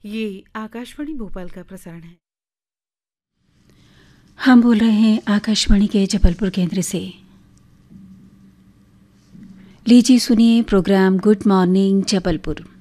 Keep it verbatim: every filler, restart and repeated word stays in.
ये आकाशवाणी भोपाल का प्रसारण है। हम बोल रहे हैं आकाशवाणी के जबलपुर केंद्र से। लीजिए सुनिए प्रोग्राम गुड मॉर्निंग जबलपुर।